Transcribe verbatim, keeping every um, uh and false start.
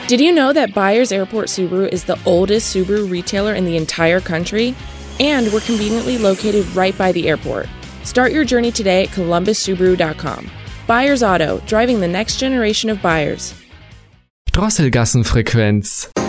Did you know that Byers Airport Subaru is the oldest Subaru retailer in the entire country? And we're conveniently located right by the airport. Start your journey today at columbus subaru dot com. Byers Auto, driving the next generation of buyers. Drosselgassenfrequenz.